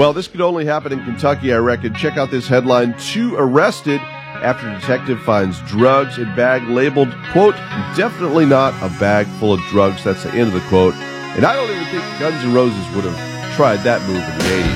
Well, this could only happen in Kentucky, I reckon. Check out this headline. 2 arrested after detective finds drugs in bag labeled, quote, definitely not a bag full of drugs. That's the end of the quote. And I don't even think Guns N' Roses would have tried that move in the 80s.